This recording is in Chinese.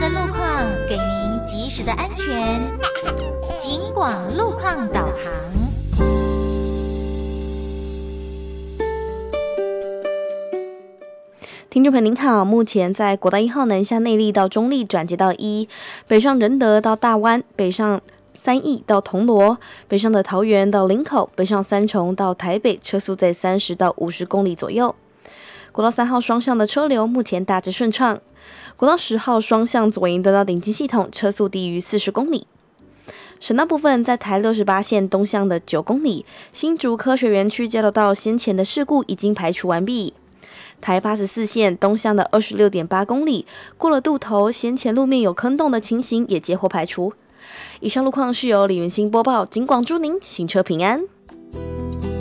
的路况，给您及时的安全。警广路况导航。 听众朋友您好，目前在国道1号南下内坜到中坜转接到1，北上仁德到大湾，北上3义到铜锣，北上的桃园到林口，北上三重到台北，车速在30到50公里左右。国道3号双向的车流目前大致顺畅。国道10号双向左营到顶基系统，车速低于40公里。省道部分，在台68线东向的9公里，新竹科学园区交流道先前的事故已经排除完毕。台84线东向的26.8公里，过了渡头，先前路面有坑洞的情形也皆获排除。以上路况是由李元兴播报，警广祝您行车平安。